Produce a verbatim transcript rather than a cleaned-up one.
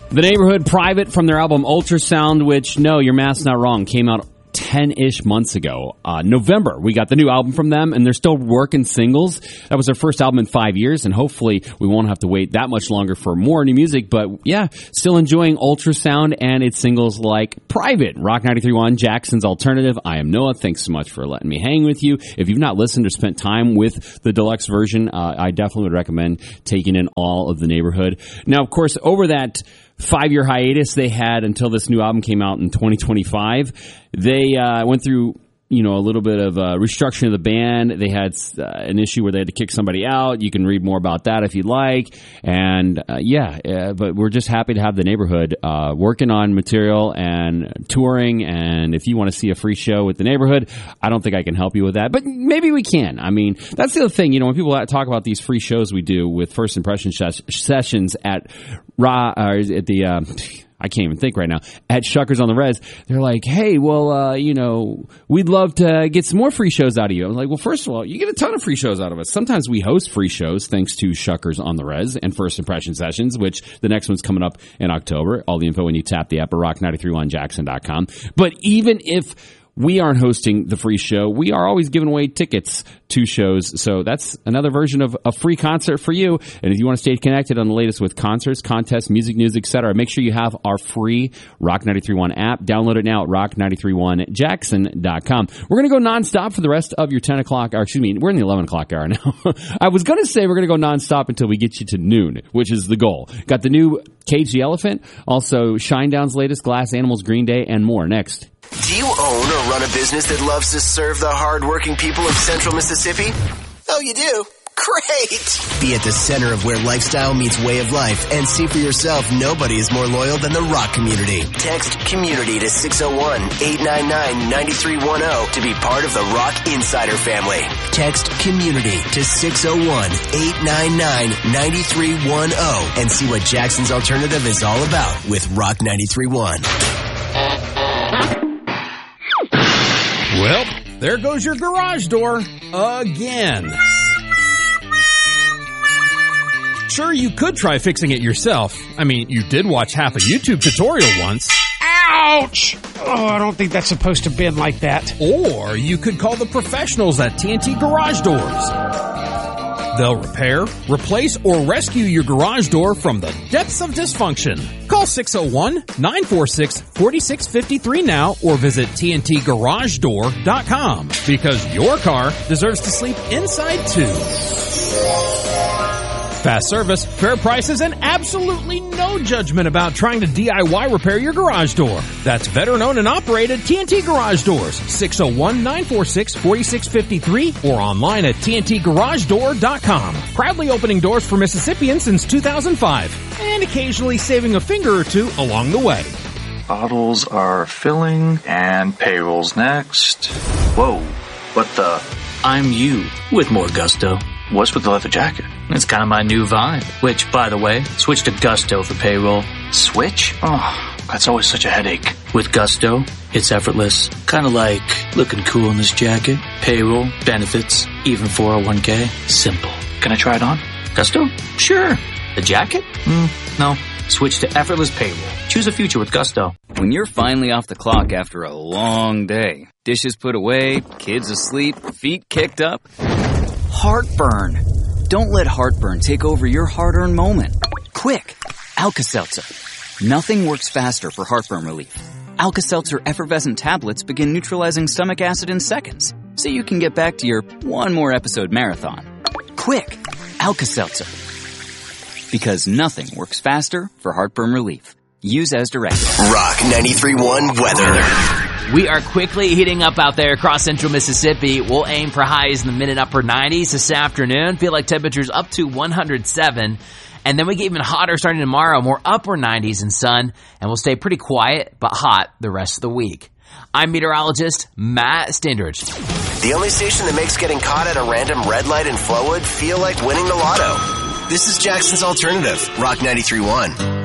The Neighborhood, Private, from their album Ultrasound, which, no, your math's not wrong, came out ten-ish months ago. Uh, November, we got the new album from them, and they're still working singles. That was their first album in five years, and hopefully we won't have to wait that much longer for more new music. But yeah, still enjoying Ultrasound and its singles like Private. Rock ninety-three point one, Jackson's Alternative. I am Noah. Thanks so much for letting me hang with you. If you've not listened or spent time with the deluxe version, uh, I definitely would recommend taking in all of The Neighborhood. Now, of course, over that five-year hiatus they had until this new album came out in twenty twenty-five. They uh, went through, you know, a little bit of uh, restructuring of the band. They had uh, an issue where they had to kick somebody out. You can read more about that if you'd like. And uh, yeah, uh, but we're just happy to have The Neighborhood uh, working on material and touring. And if you want to see a free show with The Neighborhood, I don't think I can help you with that, but maybe we can. I mean, that's the other thing. You know, when people talk about these free shows we do with First Impression ses- sessions at Ra, or at the. Uh, I can't even think right now, at Shuckers on the Res, they're like, hey, well, uh, you know, we'd love to get some more free shows out of you. I was like, well, first of all, you get a ton of free shows out of us. Sometimes we host free shows thanks to Shuckers on the Res and First Impression Sessions, which the next one's coming up in October. All the info when you tap the app at rock nine three one jackson dot com. But even if we aren't hosting the free show, we are always giving away tickets to shows. So that's another version of a free concert for you. And if you want to stay connected on the latest with concerts, contests, music news, et cetera, make sure you have our free Rock ninety-three point one app. Download it now at rock nine three one jackson dot com. We're going to go nonstop for the rest of your ten o'clock, or excuse me, we're in the eleven o'clock hour now. I was going to say we're going to go nonstop until we get you to noon, which is the goal. Got the new Cage the Elephant, also Shinedown's latest, Glass Animals, Green Day, and more next. Do you own or run a business that loves to serve the hard-working people of Central Mississippi? Oh, you do? Great! Be at the center of where lifestyle meets way of life and see for yourself nobody is more loyal than the rock community. Text COMMUNITY to six oh one, eight nine nine, nine three one oh to be part of the Rock Insider family. Text COMMUNITY to six oh one, eight nine nine, nine three one oh and see what Jackson's Alternative is all about with Rock ninety-three point one. Well, there goes your garage door again. Sure, you could try fixing it yourself. I mean, you did watch half a YouTube tutorial once. Ouch! Oh, I don't think that's supposed to bend like that. Or you could call the professionals at T N T Garage Doors. They'll repair, replace, or rescue your garage door from the depths of dysfunction. Call six oh one, nine four six, four six five three now or visit T N T garage door dot com because your car deserves to sleep inside too. Fast service, fair prices, and absolutely no judgment about trying to D I Y repair your garage door. That's veteran-owned and operated T N T Garage Doors, six oh one, nine four six, four six five three or online at T N T garage door dot com. Proudly opening doors for Mississippians since two thousand five and occasionally saving a finger or two along the way. Bottles are filling and payroll's next. Whoa, what the? I'm you with more gusto. What's with the leather jacket? It's kind of my new vibe. Which, by the way, switch to Gusto for payroll. Switch? Oh, that's always such a headache. With Gusto, it's effortless. Kind of like looking cool in this jacket. Payroll, benefits, even four oh one k. Simple. Can I try it on? Gusto? Sure. The jacket? Mm, no. Switch to effortless payroll. Choose a future with Gusto. When you're finally off the clock after a long day, dishes put away, kids asleep, feet kicked up, heartburn. Don't let heartburn take over your hard-earned moment. Quick, Alka-Seltzer. Nothing works faster for heartburn relief. Alka-Seltzer effervescent tablets begin neutralizing stomach acid in seconds, so you can get back to your one more episode marathon. Quick, Alka-Seltzer. Because nothing works faster for heartburn relief. Use as directed. Rock ninety-three point one weather. We are quickly heating up out there across central Mississippi. We'll aim for highs in the mid and upper nineties this afternoon. Feel like temperatures up to one hundred seven. And then we get even hotter starting tomorrow, more upper nineties and sun. And we'll stay pretty quiet but hot the rest of the week. I'm meteorologist Matt Stindridge. The only station that makes getting caught at a random red light in Flowood feel like winning the lotto. This is Jackson's Alternative, Rock ninety-three point one.